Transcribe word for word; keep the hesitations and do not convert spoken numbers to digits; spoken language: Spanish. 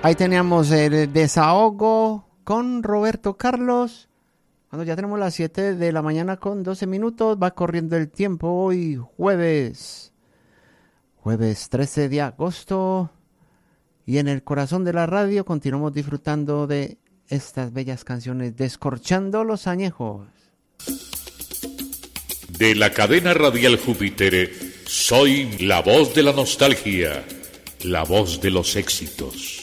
Ahí teníamos el desahogo con Roberto Carlos. Cuando ya tenemos las siete de la mañana con doce minutos, va corriendo el tiempo. Hoy jueves, jueves trece de agosto. Y en el corazón de la radio continuamos disfrutando de estas bellas canciones, Descorchando los Añejos. De la cadena radial Júpiter, soy la voz de la nostalgia, la voz de los éxitos.